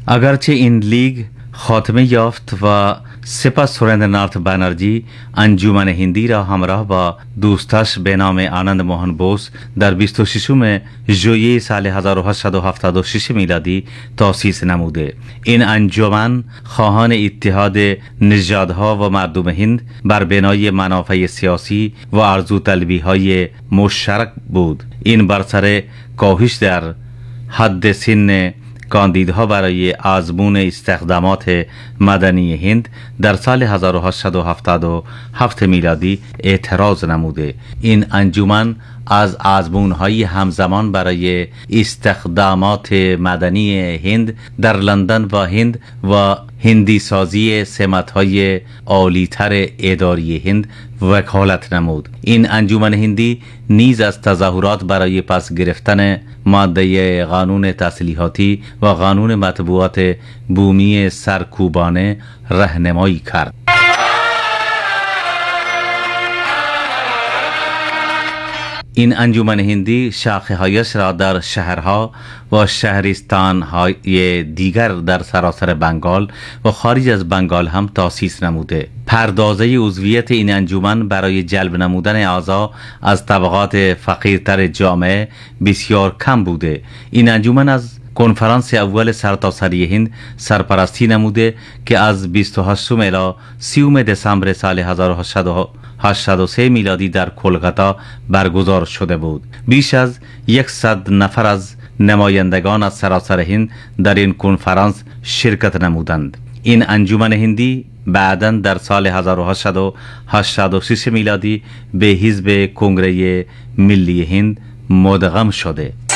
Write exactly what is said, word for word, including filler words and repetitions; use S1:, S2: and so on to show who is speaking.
S1: اگرچه این لیگ خاتمه یافت و سپس سریندرناتھ بنرجی انجمن هندی را همراه با دوستش به نام آنند موهن بوس در بیست و ششم ژوئیه سال هزار و هشتصد و هفتاد و شش میلادی تأسیس نموده. این انجمن خواهان اتحاد نژادها و مردم هند بر بنای منافع سیاسی و آرزوطلبی‌های مشترک بود. این بر سر کاهش در حد سن کاندیدها برای آزمون استخدامات مدنی هند در سال هزار و هشتصد و هفتاد و هفت میلادی اعتراض نموده. این انجمن از آزمون‌های همزمان برای استخدامات مدنی هند در لندن و هند و هندی سازی سمت‌های عالی‌تر اداری هند وکالت نمود. این انجمن هندی نیز از تظاهرات برای پس گرفتن ماده قانون تسلیحاتی و قانون مطبوعات بومی سرکوبانه راهنمایی کرد. این انجمن هندی شاخه‌هایش را در شهرها و شهرستان‌های دیگر در سراسر بنگال و خارج از بنگال هم تأسیس نموده. پردازه عضویت این انجمن برای جلب نمودن اعضا از طبقات فقیرتر جامعه بسیار کم بوده. این انجمن از کنفرانس اول سرتاسری هند سرپرستی نموده که از بیست و هشتم الی سیوم دسامبر سال هزار و هشتصد و هشتاد و سه میلادی در کلکتا برگزار شده بود. بیش از صد نفر از نمایندگان از سراسر هند در این کنفرانس شرکت نمودند. این انجمن هندی بعداً در سال هزار و هشتصد و هشتاد و شش میلادی به حزب کنگره ملی هند مدغم شده.